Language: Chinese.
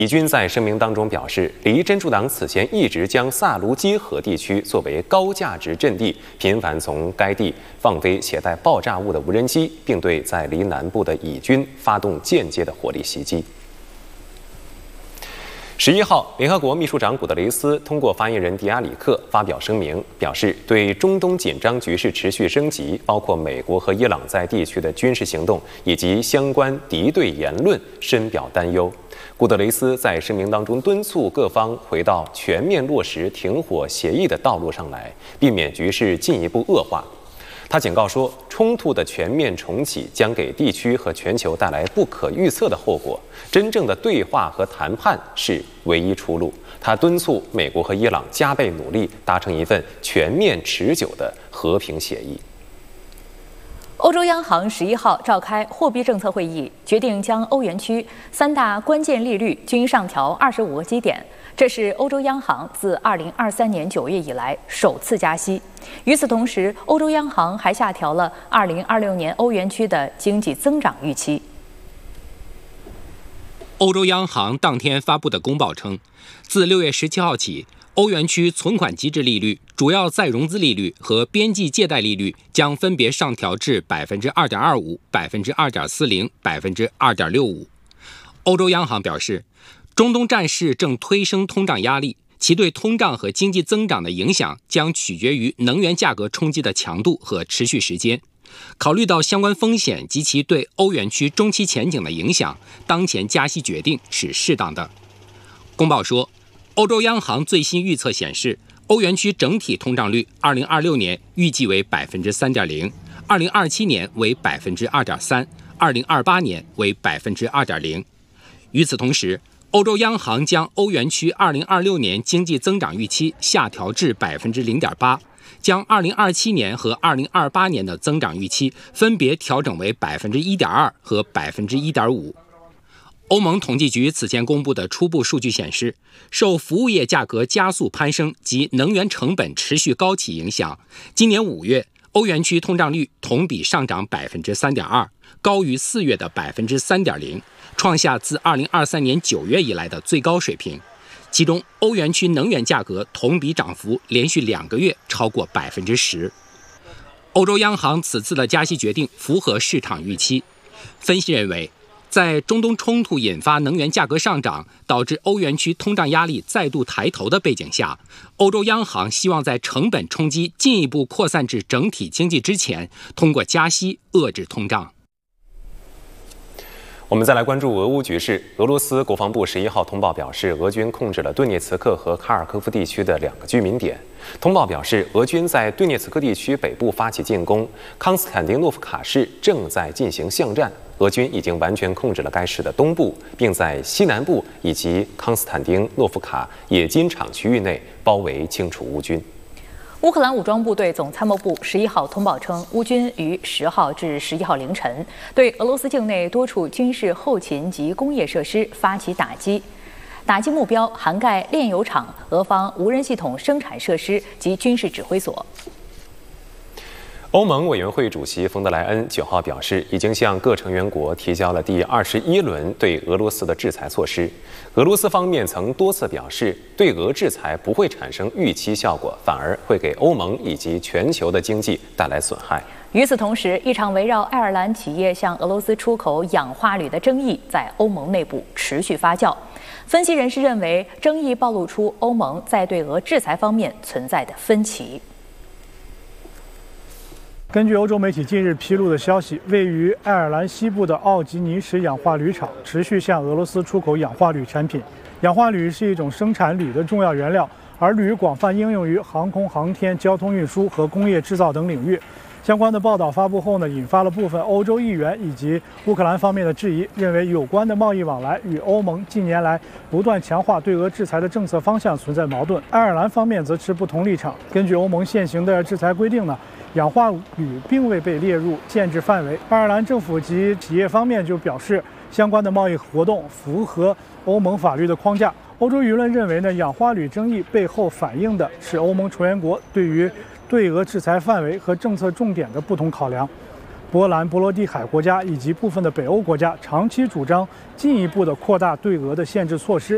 以军在声明当中表示，黎真主党此前一直将萨卢基河地区作为高价值阵地，频繁从该地放飞携带爆炸物的无人机，并对在黎南部的以军发动间接的火力袭击。11号，联合国秘书长古特雷斯通过发言人迪亚里克发表声明，表示对中东紧张局势持续升级，包括美国和伊朗在地区的军事行动以及相关敌对言论，深表担忧。古特雷斯在声明当中敦促各方回到全面落实停火协议的道路上来，避免局势进一步恶化。他警告说，冲突的全面重启将给地区和全球带来不可预测的后果。真正的对话和谈判是唯一出路。他敦促美国和伊朗加倍努力，达成一份全面持久的和平协议。 欧洲央行11号召开货币政策会议，决定将欧元区3大关键利率均上调25个基点，这是欧洲央行自2023年9月以来首次加息。与此同时，欧洲央行还下调了2026年欧元区的经济增长预期。 欧洲央行当天发布的公报称，自6月17号起，欧元区存款机制利率、主要再融资利率和边际借贷利率将分别上调至 2.25%、2.40%、2.65%。欧洲央行表示，中东战事正推升通胀压力，其对通胀和经济增长的影响将取决于能源价格冲击的强度和持续时间。考虑到相关风险及其对欧元区中期前景的影响，当前加息决定是适当的。公报说，欧洲央行最新预测显示，欧元区整体通胀率2026年预计为 3.0%， 2027年为 2.3%， 2028年为 2.0%。与此同时，欧洲央行将欧元区2026年经济增长预期下调至 0.8%， 将2027年和2028年的增长预期分别调整为 1.2% 和 1.5%。欧盟统计局此前公布的初步数据显示，受服务业价格加速攀升及能源成本持续高企影响，今年5月欧元区通胀率同比上涨 3.2%， 高于4月的 3.0%， 创下自2023年9月以来的最高水平。其中，欧元区能源价格同比涨幅连续2个月超过 10%。欧洲央行此次的加息决定符合市场预期。分析认为，在中东冲突引发能源价格上涨，导致欧元区通胀压力再度抬头的背景下，欧洲央行希望在成本冲击进一步扩散至整体经济之前，通过加息遏制通胀。 我们再来关注俄乌局势。俄罗斯国防部11号通报表示，俄军控制了顿涅茨克和卡尔科夫地区的2个居民点。通报表示，俄军在顿涅茨克地区北部发起进攻，康斯坦丁诺夫卡市正在进行巷战。俄军已经完全控制了该市的东部，并在西南部以及康斯坦丁诺夫卡冶金厂区域内包围清除乌军。 乌克兰武装部队总参谋部11号通报称，乌军于10号至11号凌晨对俄罗斯境内多处军事后勤及工业设施发起打击，打击目标涵盖炼油厂、俄方无人系统生产设施及军事指挥所。 欧盟委员会主席冯德莱恩9号表示，已经向各成员国提交了第21轮对俄罗斯的制裁措施。俄罗斯方面曾多次表示，对俄制裁不会产生预期效果，反而会给欧盟以及全球的经济带来损害。 与此同时，一场围绕爱尔兰企业向俄罗斯出口氧化铝的争议在欧盟内部持续发酵。分析人士认为，争议暴露出欧盟在对俄制裁方面存在的分歧。 根据欧洲媒体近日披露的消息，位于爱尔兰西部的奥吉尼什氧化铝厂持续向俄罗斯出口氧化铝产品。氧化铝是一种生产铝的重要原料，而铝广泛应用于航空航天、交通运输和工业制造等领域。相关的报道发布后呢，引发了部分欧洲议员以及乌克兰方面的质疑，认为有关的贸易往来与欧盟近年来不断强化对俄制裁的政策方向存在矛盾。爱尔兰方面则持不同立场。根据欧盟现行的制裁规定呢，氧化铝并未被列入限制范围。爱尔兰政府及企业方面就表示，相关的贸易活动符合欧盟法律的框架。欧洲舆论认为呢，氧化铝争议背后反映的是欧盟成员国对于对俄制裁范围和政策重点的不同考量。波兰、波罗的海国家以及部分的北欧国家长期主张进一步的扩大对俄的限制措施，